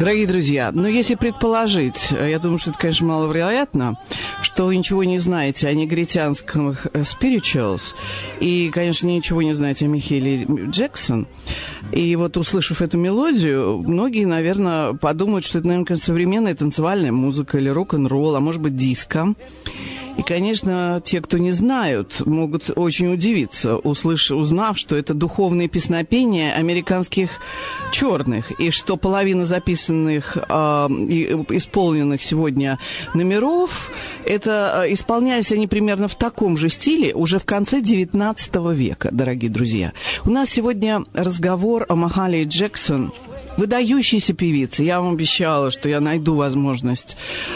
Дорогие друзья, если предположить, я думаю, что это, конечно, маловероятно, что вы ничего не знаете о негритянских spirituals и, конечно, ничего не знаете о Михаэле Джексон, и вот, услышав эту мелодию, многие, наверное, подумают, что это, наверное, современная танцевальная музыка или рок-н-ролл, а может быть, диско. И, конечно, те, кто не знают, могут очень удивиться, узнав, что это духовные песнопения американских черных, и что половина записанных и исполненных сегодня номеров, это исполнялись они примерно в таком же стиле уже в конце XIX века, дорогие друзья. У нас сегодня разговор о Махале Джексон, выдающейся певице. Я вам обещала, что я найду возможность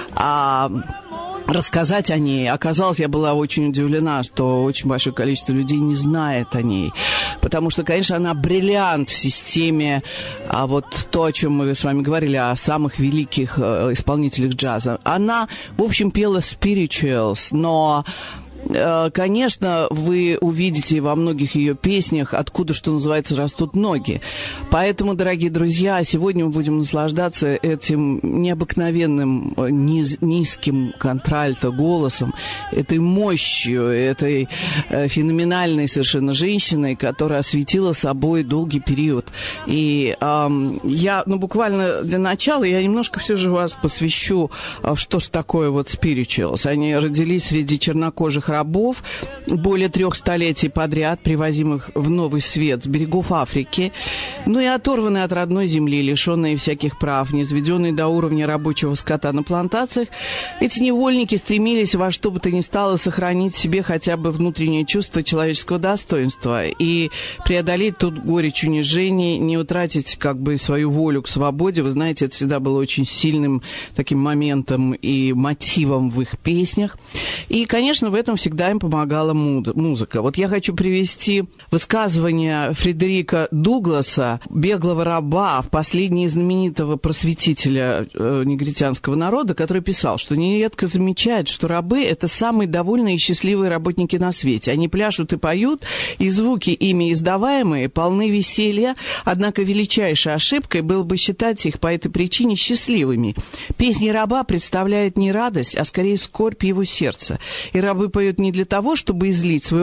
рассказать о ней. Оказалось, я была очень удивлена, что очень большое количество людей не знает о ней. Потому что, конечно, она бриллиант в системе, вот то, о чем мы с вами говорили, о самых великих исполнителях джаза. Она, в общем, пела spirituals, но... Конечно, вы увидите во многих ее песнях, откуда, что называется, растут ноги. Поэтому, дорогие друзья, сегодня мы будем наслаждаться этим необыкновенным низким контральто голосом, этой мощью, этой феноменальной совершенно женщиной, которая осветила собой долгий период. И я, буквально для начала, я немножко все же вас посвящу, что ж такое вот spirituals. Они родились среди чернокожих рабов, более 3 столетий подряд, привозимых в Новый Свет с берегов Африки, и оторванные от родной земли, лишенные всяких прав, низведенные до уровня рабочего скота на плантациях, эти невольники стремились во что бы то ни стало сохранить в себе хотя бы внутреннее чувство человеческого достоинства и преодолеть тут горечь унижений, не утратить свою волю к свободе. Вы знаете, это всегда было очень сильным таким моментом и мотивом в их песнях. И, конечно, в этом всегда им помогала музыка. Вот я хочу привести высказывание Фредерика Дугласа, беглого раба, последнего знаменитого просветителя негритянского народа, который писал, что нередко замечает, что рабы – это самые довольные и счастливые работники на свете. Они пляшут и поют, и звуки ими издаваемые полны веселья, однако величайшей ошибкой было бы считать их по этой причине счастливыми. Песни раба представляют не радость, а скорее скорбь его сердца. И рабы поют не для того, чтобы излить свою